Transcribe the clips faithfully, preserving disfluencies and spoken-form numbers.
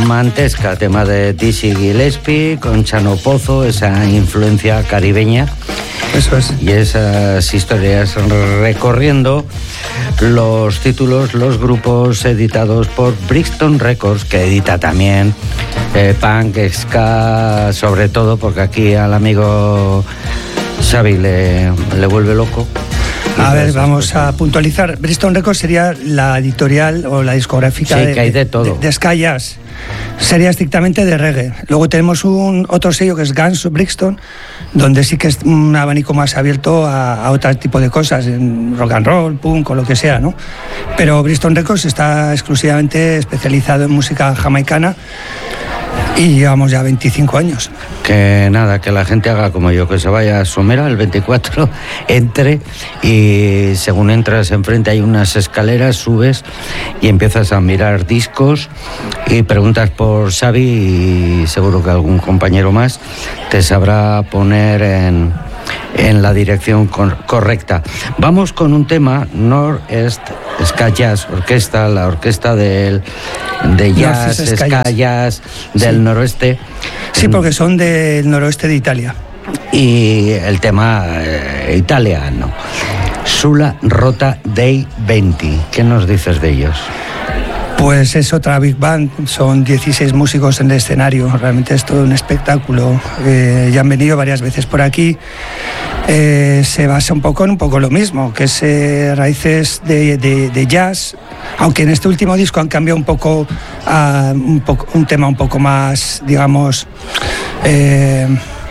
Mantesca, tema de Dizzy Gillespie con Chano Pozo, esa influencia caribeña. Eso es. Y esas historias recorriendo los títulos, los grupos editados por Brixton Records, que edita también eh, punk, ska, sobre todo, porque aquí al amigo Xavi le, le vuelve loco. A ver, vamos cosas. a puntualizar. Brixton Records sería la editorial o la discográfica sí, de, que hay de, todo. de, de ska jazz. Sería estrictamente de reggae. Luego tenemos un otro sello que es Guns Brixton, donde sí que es un abanico más abierto a, a otro tipo de cosas, en rock and roll, punk o lo que sea, ¿no? Pero Brixton Records está exclusivamente especializado en música jamaicana y llevamos ya veinticinco años. Que nada, que la gente haga como yo, que se vaya a Somera el veinticuatro, entre y según entras enfrente hay unas escaleras, subes y empiezas a mirar discos y preguntas por Xavi y seguro que algún compañero más te sabrá poner en, en la dirección cor- correcta. Vamos con un tema, North-East Ska Jazz Orquesta, la orquesta del, de jazz, ska jazz del sí. noroeste. Sí, porque son del noroeste de Italia. Y el tema eh, italiano, Sulla Rota dei venti. ¿Qué nos dices de ellos? Pues es otra big band, son dieciséis músicos en el escenario, realmente es todo un espectáculo. Eh, ya han venido varias veces por aquí. Eh, se basa un poco en un poco lo mismo, que es eh, raíces de, de, de jazz, aunque en este último disco han cambiado un poco a un, poco, un tema un poco más, digamos, eh,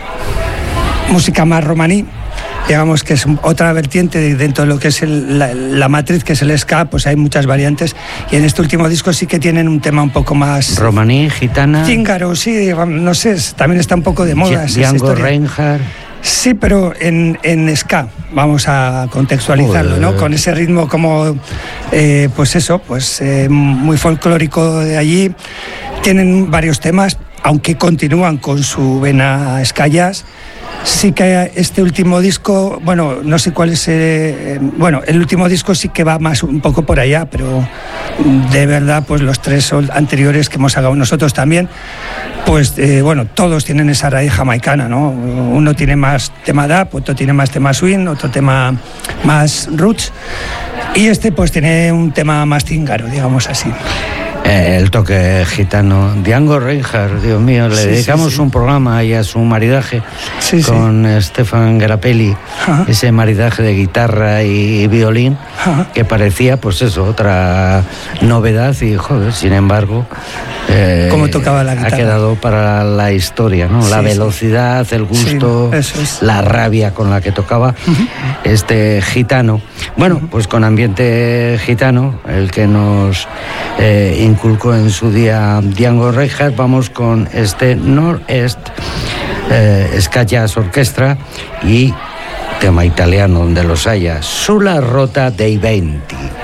música más romaní. Digamos que es otra vertiente dentro de lo que es el, la, la matriz, que es el ska, pues hay muchas variantes. Y en este último disco sí que tienen un tema un poco más... Romaní, gitana... Chíngaro, sí, no sé, también está un poco de moda. Django Reinhardt... Sí, pero en, en ska, vamos a contextualizarlo, ¿no? Con ese ritmo como, eh, pues eso, pues eh, muy folclórico de allí. Tienen varios temas, aunque continúan con su vena ska jazz. Sí que este último disco, bueno, no sé cuál es, eh, bueno, el último disco sí que va más un poco por allá, pero de verdad, pues los tres anteriores que hemos sacado nosotros también, pues eh, bueno, todos tienen esa raíz jamaicana, ¿no? Uno tiene más tema dub, otro tiene más tema swing, otro tema más roots, y este pues tiene un tema más cíngaro, digamos así. Eh, el toque gitano. Django Reinhardt, Dios mío, le sí, dedicamos sí, sí. un programa y a su maridaje sí, con sí. Stefan Grappelli, ajá. ese maridaje de guitarra y violín, ajá. que parecía, pues eso, otra novedad y, joder, sin embargo, eh, ¿cómo tocaba la guitarra? Ha quedado para la historia, ¿no? Sí, la velocidad, sí. el gusto, sí, eso es. La rabia con la que tocaba uh-huh. este gitano. Bueno, uh-huh. pues con ambiente gitano, el que nos eh, inculcó en su día Django Reinhardt, vamos con este North-East eh, Ska Jazz Orchestra y tema italiano donde los haya, Sulla Rota dei venti.